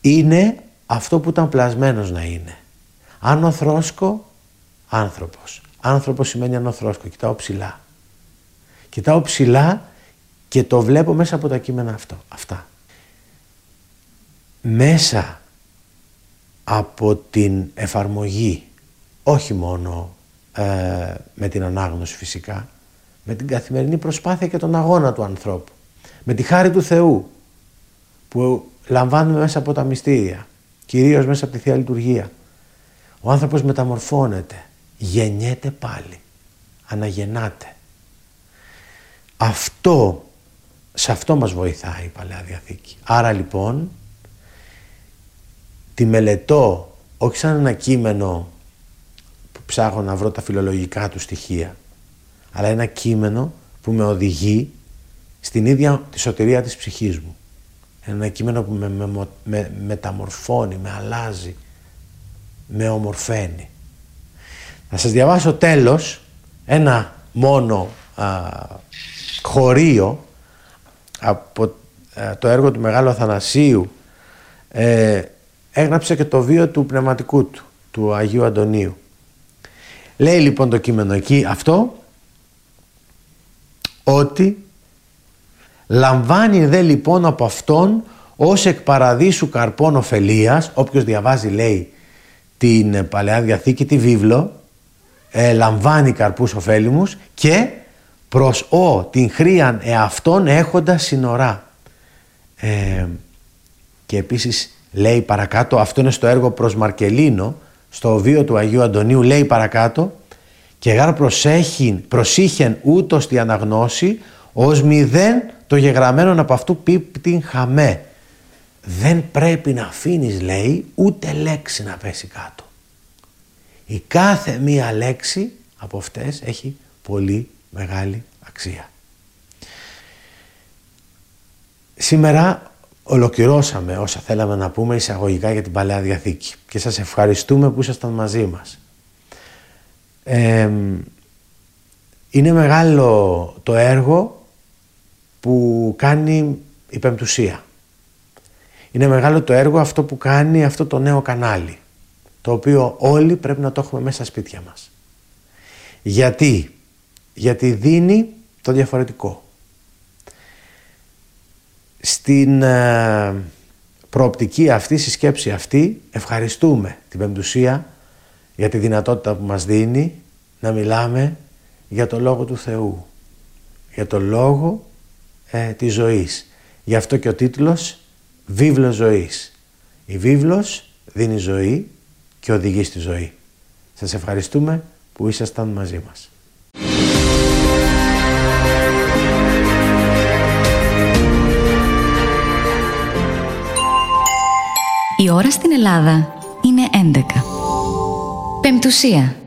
είναι αυτό που ήταν πλασμένος να είναι. Άνοθρόσκο, άνθρωπος. Άνθρωπος σημαίνει ανοθρόσκο. Κοιτάω ψηλά. Κοιτάω ψηλά και το βλέπω μέσα από τα κείμενα αυτά. Μέσα από την εφαρμογή, όχι μόνο με την ανάγνωση φυσικά, με την καθημερινή προσπάθεια και τον αγώνα του ανθρώπου, με τη χάρη του Θεού που λαμβάνουμε μέσα από τα μυστήρια, κυρίως μέσα από τη Θεία Λειτουργία, ο άνθρωπος μεταμορφώνεται, γεννιέται πάλι, αναγεννάται. Σε αυτό μας βοηθάει η Παλαιά Διαθήκη. Άρα λοιπόν τη μελετώ όχι σαν ένα κείμενο που ψάχνω να βρω τα φιλολογικά του στοιχεία, αλλά ένα κείμενο που με οδηγεί στην ίδια τη σωτηρία της ψυχής μου. Ένα κείμενο που με μεταμορφώνει, με αλλάζει, με ομορφαίνει. Να σας διαβάσω τέλος ένα μόνο χωρίο από το έργο του Μεγάλου Αθανασίου. Έγραψε και το βίο του πνευματικού του Αγίου Αντωνίου. Λέει λοιπόν το κείμενο εκεί αυτό, ότι λαμβάνει δε λοιπόν από αυτόν ως εκ παραδείσου καρπών ωφελίας. Όποιος διαβάζει, λέει, την Παλαιά Διαθήκη, τη βίβλο, λαμβάνει καρπούς ωφέλιμους και προς την χρίαν εαυτόν έχοντας συνορά. Και επίσης λέει παρακάτω, αυτό είναι στο έργο προς Μαρκελίνο, στο βίο του Αγίου Αντωνίου, λέει παρακάτω, και γάρ προσήχεν ούτως τη αναγνώση ως μηδέν το γεγραμμένον από αυτού πίπτην χαμέ. Δεν πρέπει να αφήνεις, λέει, ούτε λέξη να πέσει κάτω. Η κάθε μία λέξη από αυτές έχει πολύ μεγάλη αξία. Σήμερα ολοκληρώσαμε όσα θέλαμε να πούμε εισαγωγικά για την Παλαιά Διαθήκη και σας ευχαριστούμε που ήσασταν μαζί μας. Είναι μεγάλο το έργο που κάνει η Πεμπτουσία. Είναι μεγάλο το έργο αυτό που κάνει αυτό το νέο κανάλι, το οποίο όλοι πρέπει να το έχουμε μέσα στα σπίτια μας. Γιατί δίνει το διαφορετικό. Στην προοπτική αυτή, στη σκέψη αυτή, ευχαριστούμε την Πεμπτουσία για τη δυνατότητα που μας δίνει να μιλάμε για το Λόγο του Θεού, για το Λόγο της ζωής. Γι' αυτό και ο τίτλος «Βίβλος ζωής». Η βίβλος δίνει ζωή και οδηγεί στη ζωή. Σας ευχαριστούμε που ήσασταν μαζί μας. Η ώρα στην Ελλάδα είναι 11. Πεμπτουσία.